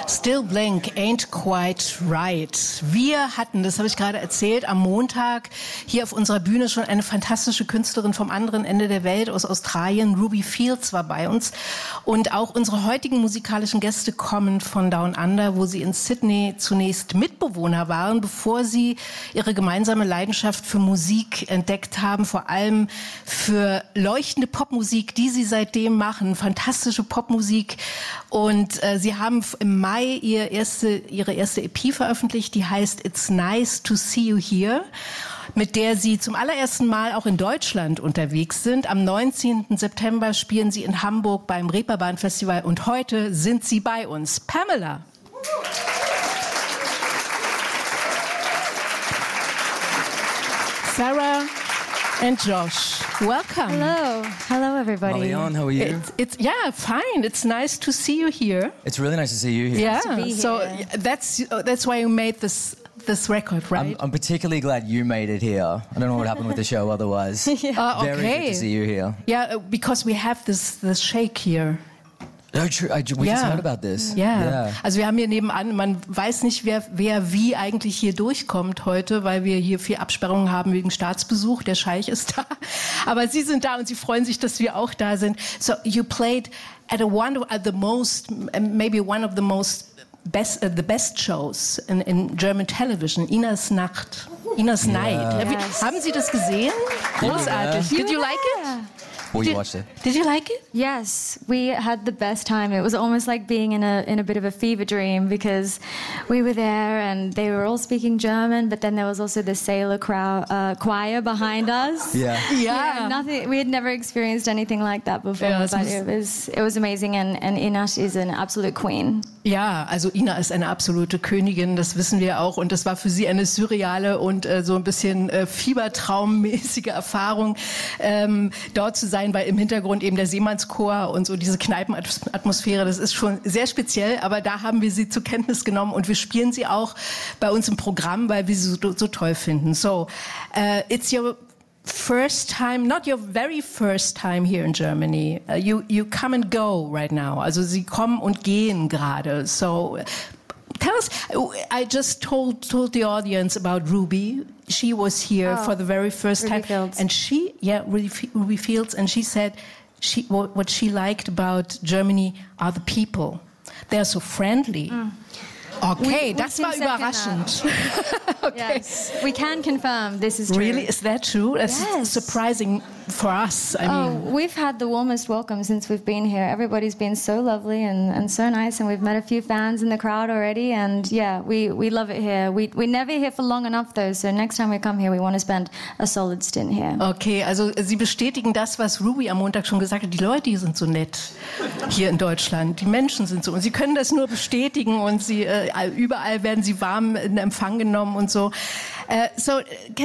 Still Blink, Ain't Quite Right. Wir hatten, das habe ich gerade erzählt, am Montag hier auf unserer Bühne schon eine fantastische Künstlerin vom anderen Ende der Welt aus Australien. Ruby Fields war bei uns. Und auch unsere heutigen musikalischen Gäste kommen von Down Under, wo sie in Sydney zunächst Mitbewohner waren, bevor sie ihre gemeinsame Leidenschaft für Musik entdeckt haben, vor allem für leuchtende Popmusik, die sie seitdem machen, fantastische Popmusik. Und sie haben im Mai ihre erste EP veröffentlicht, die heißt It's Nice to See You Here, mit der sie zum allerersten Mal auch in Deutschland unterwegs sind. Am 19. September spielen sie in Hamburg beim Reeperbahn Festival und heute sind sie bei uns. Pamela. Sarah and Josh, welcome. Hello everybody. Marianne, how are you? It's fine. It's nice to see you here. It's really nice to see you here. Yeah, to be so here. that's why you made this record, right? I'm particularly glad you made it here. I don't know what happened with the show otherwise. Very good to see you here. Yeah, because we have this shake here. Oh, true. We just heard about this. Ja. Also wir haben hier nebenan, man weiß nicht, wer wie eigentlich hier durchkommt heute, weil wir hier viel Absperrungen haben wegen Staatsbesuch. Der Scheich ist da. Aber Sie sind da und Sie freuen sich, dass wir auch da sind. So you played at the best shows in German television, Ina's Nacht. Ina's Night. Yes. Haben Sie das gesehen? Großartig. Did you like it? Well, you watched it. Did you like it? Yes, we had the best time. It was almost like being in a bit of a fever dream because we were there and they were all speaking German, but then there was also the sailor choir behind us. Yeah. Nothing. We had never experienced anything like that before, but it was amazing. And Ina is an absolute queen. Ja, also Ina ist eine absolute Königin, das wissen wir auch. Und das war für sie eine surreale und so ein bisschen fiebertraummäßige Erfahrung, dort zu sein, weil im Hintergrund eben der Seemannschor und so diese Kneipenatmosphäre, das ist schon sehr speziell. Aber da haben wir sie zur Kenntnis genommen und wir spielen sie auch bei uns im Programm, weil wir sie so toll finden. So, it's your first time, not your very first time here in Germany. You come and go right now. Also Sie kommen und gehen gerade. So tell us, I just told the audience about Ruby. She was here for the very first Ruby time. Fields. And Ruby Fields, and she said what she liked about Germany are the people. They're so friendly. Okay, das war überraschend. Okay. Yes, we can confirm this is true. Really? Is that true? That's surprising for us. I mean, we've had the warmest welcome since we've been here. Everybody's been so lovely and so nice, and we've met a few fans in the crowd already. And yeah, we love it here. We're never here for long enough though, so next time we come here, we want to spend a solid stint here. Okay, also Sie bestätigen das, was Ruby am Montag schon gesagt hat. Die Leute hier sind so nett hier in Deutschland. Die Menschen sind so. Und Sie können das nur bestätigen und Sie überall werden Sie warm in Empfang genommen und so. So